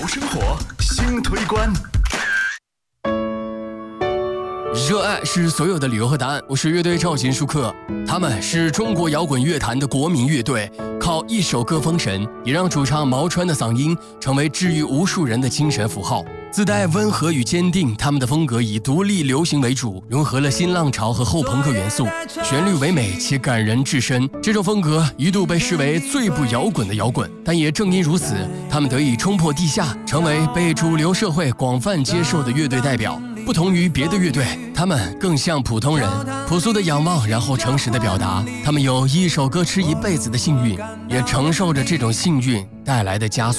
生活新推关。 热爱是所有的理由和答案。我是乐队赵贤舒克，他们是中国摇滚乐坛的国民乐队，靠一首歌封神，也让主唱毛川的嗓音成为治愈无数人的精神符号。自带温和与坚定，他们的风格以独立流行为主，融合了新浪潮和后朋克元素，旋律唯美且感人至深。这种风格一度被视为最不摇滚的摇滚，但也正因如此，他们得以冲破地下，成为被主流社会广泛接受的乐队代表。不同于别的乐队，他们更像普通人，朴素的仰望，然后诚实的表达。他们有一首歌吃一辈子的幸运，也承受着这种幸运带来的枷锁。